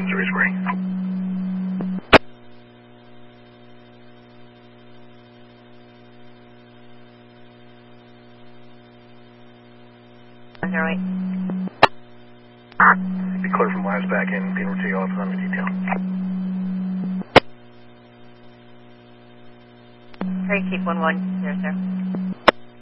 10 square. Right. Be clear from last back in, Peter T. Office on the detail. Very keep 1-1 here, sir.